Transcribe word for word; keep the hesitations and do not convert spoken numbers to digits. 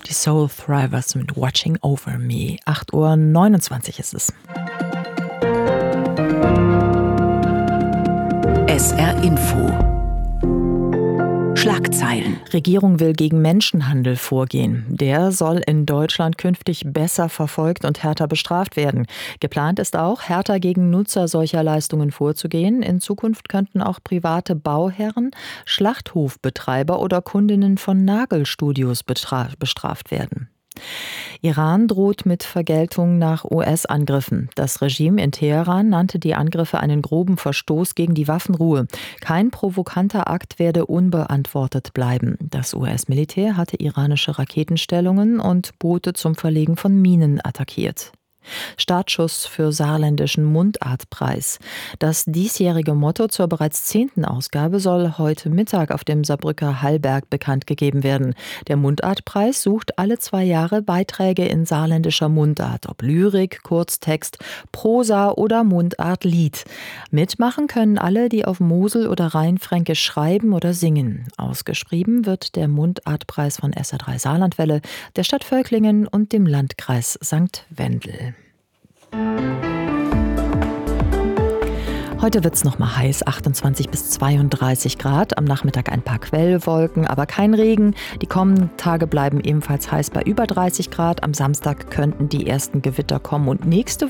Die Soul Thrivers mit Watching Over Me. acht Uhr neunundzwanzig ist es. S R Info. Schlagzeilen. Regierung will gegen Menschenhandel vorgehen. Der soll in Deutschland künftig besser verfolgt und härter bestraft werden. Geplant ist auch, härter gegen Nutzer solcher Leistungen vorzugehen. In Zukunft könnten auch private Bauherren, Schlachthofbetreiber oder Kundinnen von Nagelstudios betra- bestraft werden. Iran droht mit Vergeltung nach U S-Angriffen. Das Regime in Teheran nannte die Angriffe einen groben Verstoß gegen die Waffenruhe. Kein provokanter Akt werde unbeantwortet bleiben. Das U S-Militär hatte iranische Raketenstellungen und Boote zum Verlegen von Minen attackiert. Startschuss für saarländischen Mundartpreis. Das diesjährige Motto zur bereits zehnten Ausgabe soll heute Mittag auf dem Saarbrücker Hallberg bekannt gegeben werden. Der Mundartpreis sucht alle zwei Jahre Beiträge in saarländischer Mundart, ob Lyrik, Kurztext, Prosa oder Mundartlied. Mitmachen können alle, die auf Mosel- oder Rheinfränkisch schreiben oder singen. Ausgeschrieben wird der Mundartpreis von S R drei Saarlandwelle, der Stadt Völklingen und dem Landkreis Sankt Wendel. Heute wird es noch mal heiß, achtundzwanzig bis zweiunddreißig Grad. Am Nachmittag ein paar Quellwolken, aber kein Regen. Die kommenden Tage bleiben ebenfalls heiß bei über dreißig Grad. Am Samstag könnten die ersten Gewitter kommen und nächste